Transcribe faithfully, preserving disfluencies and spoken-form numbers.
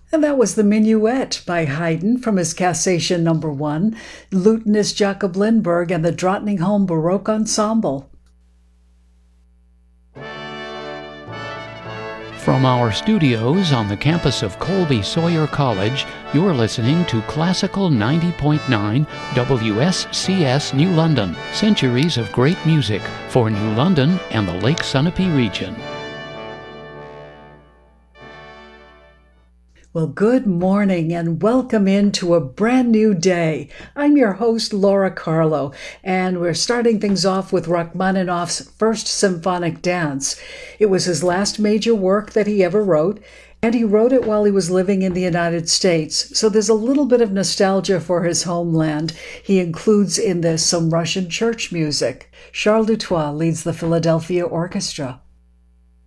And that was the Minuet by Haydn from his Cassation Number One, lutenist Jacob Lindberg and the Drottningholm Baroque Ensemble. From our studios on the campus of Colby Sawyer College, you're listening to Classical ninety point nine W S C S New London, centuries of great music for New London and the Lake Sunapee region. Well, good morning and welcome into a brand new day. I'm your host, Laura Carlo, and we're starting things off with Rachmaninoff's First Symphonic Dance. It was his last major work that he ever wrote, and he wrote it while he was living in the United States, so there's a little bit of nostalgia for his homeland. He includes in this some Russian church music. Charles Dutoit leads the Philadelphia Orchestra.